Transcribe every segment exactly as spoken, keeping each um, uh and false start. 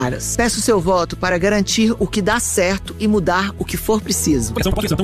Peço seu voto para garantir o que dá certo e mudar o que for preciso.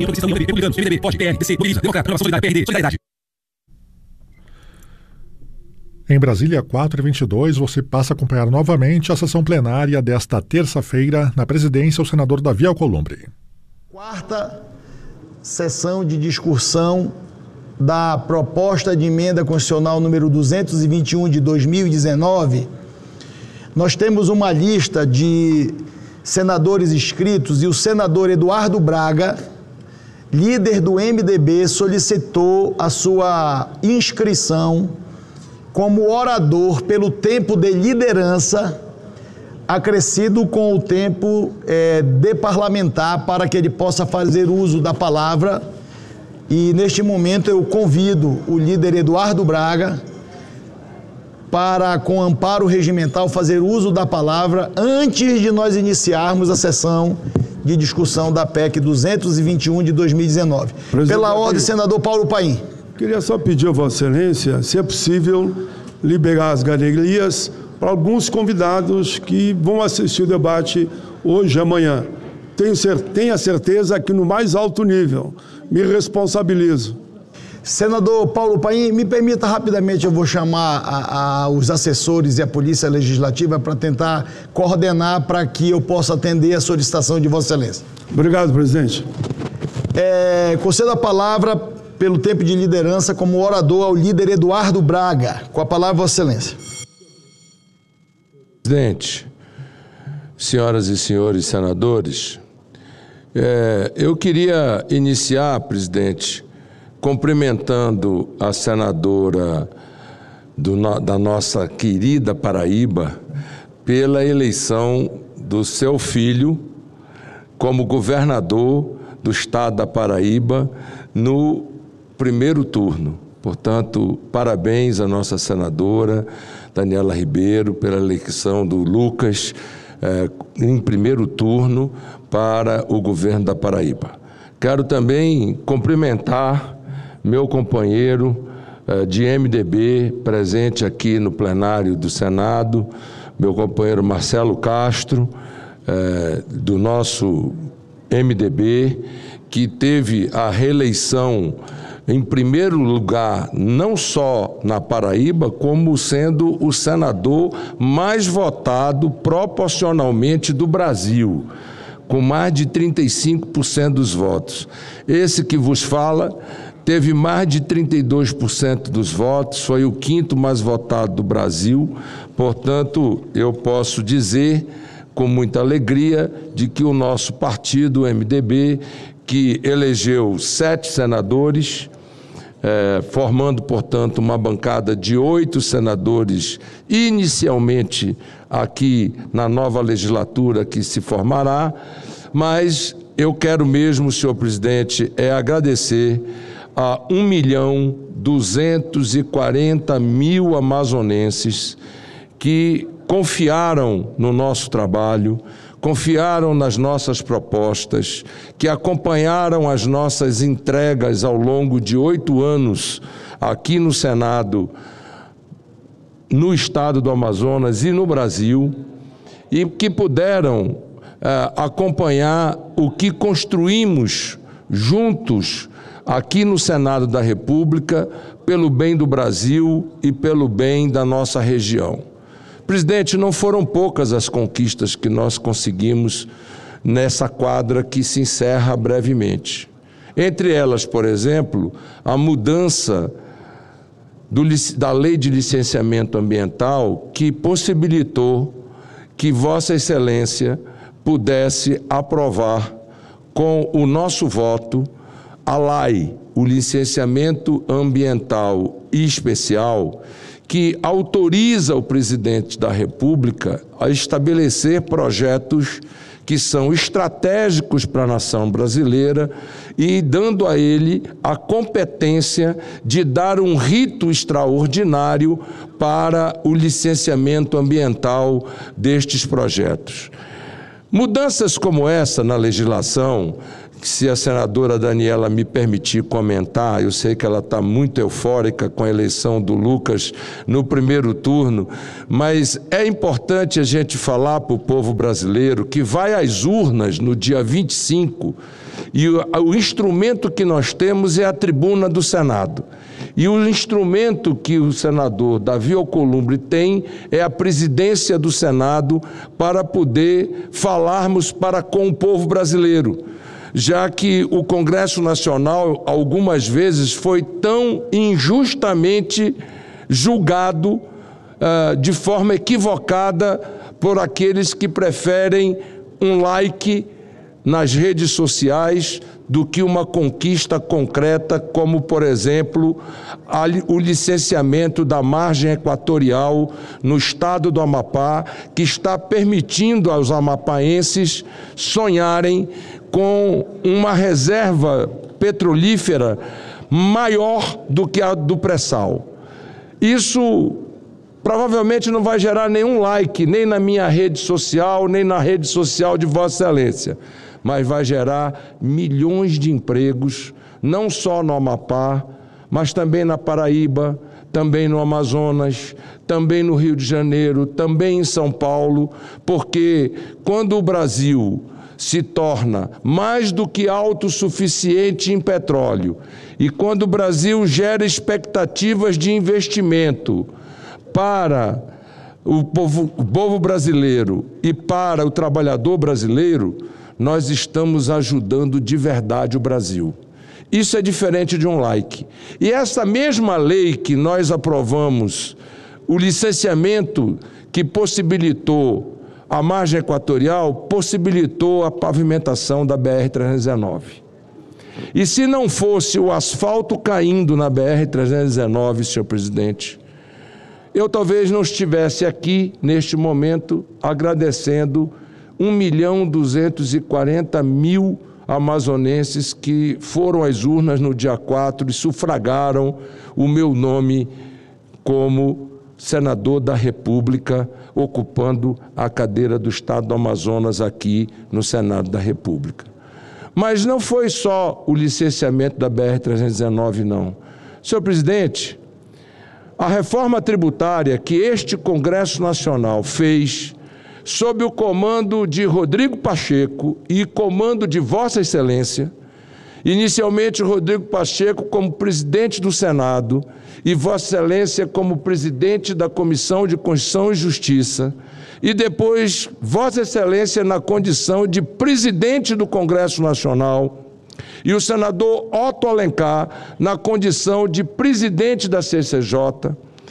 Em Brasília, quatro e vinte e dois, você passa a acompanhar novamente a sessão plenária desta terça-feira, na presidência, o senador Davi Alcolumbre. Quarta sessão de discussão da proposta de emenda constitucional número duzentos e vinte e um de dois mil e dezenove. Nós temos uma lista de senadores inscritos e o senador Eduardo Braga, líder do M D B, solicitou a sua inscrição como orador pelo tempo de liderança acrescido com o tempo é, de parlamentar para que ele possa fazer uso da palavra. E neste momento eu convido o líder Eduardo Braga para, com amparo regimental, fazer uso da palavra antes de nós iniciarmos a sessão de discussão da P E C duzentos e vinte e um de dois mil e dezenove. Presidente, pela ordem, senador Paulo Paim. Queria só pedir a Vossa Excelência, se é possível, liberar as galerias para alguns convidados que vão assistir o debate hoje e amanhã. Tenho, tenha certeza que no mais alto nível, me responsabilizo. Senador Paulo Paim, me permita rapidamente, eu vou chamar a, a, os assessores e a Polícia Legislativa para tentar coordenar para que eu possa atender a solicitação de Vossa Excelência. Obrigado, presidente. É, concedo a palavra pelo tempo de liderança como orador ao líder Eduardo Braga. Com a palavra, Vossa Excelência. Presidente, senhoras e senhores senadores, é, eu queria iniciar, presidente, cumprimentando a senadora do, da nossa querida Paraíba pela eleição do seu filho como governador do estado da Paraíba no primeiro turno. Portanto, parabéns à nossa senadora Daniela Ribeiro pela eleição do Lucas eh, em primeiro turno para o governo da Paraíba. Quero também cumprimentar meu companheiro eh, de M D B presente aqui no plenário do Senado, meu companheiro Marcelo Castro, eh, do nosso M D B, que teve a reeleição em primeiro lugar, não só na Paraíba, como sendo o senador mais votado proporcionalmente do Brasil, com mais de trinta e cinco por cento dos votos. Esse que vos fala teve mais de trinta e dois por cento dos votos, foi o quinto mais votado do Brasil. Portanto, eu posso dizer com muita alegria de que o nosso partido, o M D B, que elegeu sete senadores, É, formando, portanto, uma bancada de oito senadores, inicialmente aqui na nova legislatura que se formará, mas eu quero mesmo, senhor presidente, é agradecer a um milhão duzentos e quarenta mil amazonenses que confiaram no nosso trabalho, confiaram nas nossas propostas, que acompanharam as nossas entregas ao longo de oito anos aqui no Senado, no estado do Amazonas e no Brasil, e que puderam eh, acompanhar o que construímos juntos aqui no Senado da República, pelo bem do Brasil e pelo bem da nossa região. Presidente, não foram poucas as conquistas que nós conseguimos nessa quadra que se encerra brevemente. Entre elas, por exemplo, a mudança do, da Lei de Licenciamento Ambiental, que possibilitou que Vossa Excelência pudesse aprovar com o nosso voto a L A I, o Licenciamento Ambiental Especial, que autoriza o presidente da República a estabelecer projetos que são estratégicos para a nação brasileira e dando a ele a competência de dar um rito extraordinário para o licenciamento ambiental destes projetos. Mudanças como essa na legislação se a senadora Daniela me permitir comentar, eu sei que ela está muito eufórica com a eleição do Lucas no primeiro turno, mas é importante a gente falar para o povo brasileiro que vai às urnas no dia vinte e cinco e o, o instrumento que nós temos é a tribuna do Senado. E o instrumento que o senador Davi Alcolumbre tem é a presidência do Senado para poder falarmos para com o povo brasileiro, já que o Congresso Nacional algumas vezes foi tão injustamente julgado uh, de forma equivocada por aqueles que preferem um like nas redes sociais do que uma conquista concreta, como, por exemplo, a, o licenciamento da margem equatorial no estado do Amapá, que está permitindo aos amapaenses sonharem com uma reserva petrolífera maior do que a do pré-sal. Isso provavelmente não vai gerar nenhum like, nem na minha rede social, nem na rede social de Vossa Excelência, mas vai gerar milhões de empregos, não só no Amapá, mas também na Paraíba, também no Amazonas, também no Rio de Janeiro, também em São Paulo, porque quando o Brasil se torna mais do que autossuficiente em petróleo e quando o Brasil gera expectativas de investimento para o povo, o povo brasileiro e para o trabalhador brasileiro, nós estamos ajudando de verdade o Brasil. Isso é diferente de um like. E essa mesma lei que nós aprovamos, o licenciamento que possibilitou a margem equatorial, possibilitou a pavimentação da B R trezentos e dezenove. E se não fosse o asfalto caindo na B R trezentos e dezenove, senhor presidente, eu talvez não estivesse aqui, neste momento, agradecendo um milhão duzentos e quarenta mil amazonenses que foram às urnas no dia quatro e sufragaram o meu nome como senador da República, ocupando a cadeira do Estado do Amazonas aqui no Senado da República. Mas não foi só o licenciamento da B R trezentos e dezenove, não. Senhor presidente, a reforma tributária que este Congresso Nacional fez sob o comando de Rodrigo Pacheco e comando de Vossa Excelência, inicialmente Rodrigo Pacheco como presidente do Senado e Vossa Excelência como presidente da Comissão de Constituição e Justiça, e depois Vossa Excelência na condição de presidente do Congresso Nacional, e o senador Otto Alencar na condição de presidente da C C J,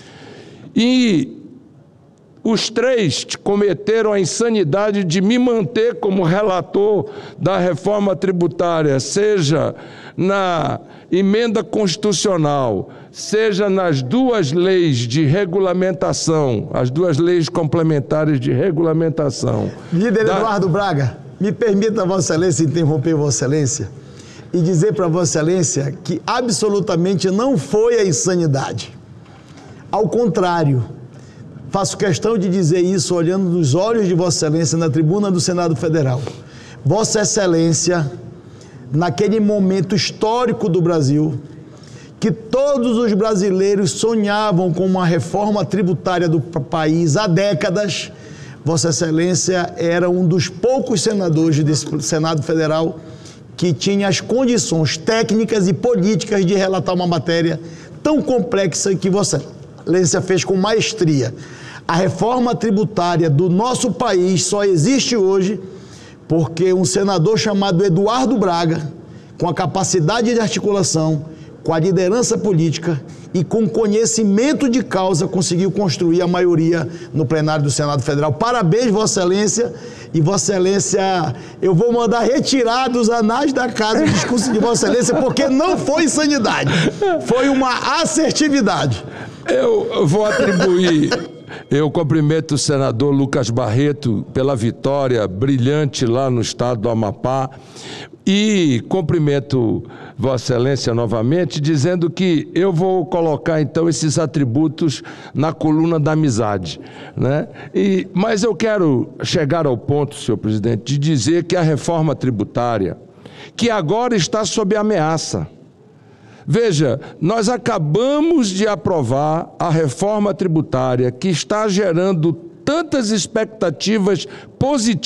e os três cometeram a insanidade de me manter como relator da reforma tributária, seja na emenda constitucional, seja nas duas leis de regulamentação, as duas leis complementares de regulamentação. Líder da... Eduardo Braga, me permita, Vossa Excelência, interromper Vossa Excelência e dizer para Vossa Excelência que absolutamente não foi a insanidade. Ao contrário, faço questão de dizer isso olhando nos olhos de Vossa Excelência na tribuna do Senado Federal. Vossa Excelência, naquele momento histórico do Brasil, que todos os brasileiros sonhavam com uma reforma tributária do país há décadas, Vossa Excelência era um dos poucos senadores desse Senado Federal que tinha as condições técnicas e políticas de relatar uma matéria tão complexa que Vossa Excelência fez com maestria. A reforma tributária do nosso país só existe hoje porque um senador chamado Eduardo Braga, com a capacidade de articulação, com a liderança política e com conhecimento de causa, conseguiu construir a maioria no plenário do Senado Federal. Parabéns, Vossa Excelência. E Vossa Excelência, eu vou mandar retirar dos anais da casa o discurso de Vossa Excelência, porque não foi insanidade, foi uma assertividade. Eu vou atribuir... Eu cumprimento o senador Lucas Barreto pela vitória brilhante lá no estado do Amapá e cumprimento Vossa Excelência novamente, dizendo que eu vou colocar então esses atributos na coluna da amizade, né? E, mas eu quero chegar ao ponto, senhor presidente, de dizer que a reforma tributária que agora está sob ameaça. Veja, nós acabamos de aprovar a reforma tributária que está gerando tantas expectativas positivas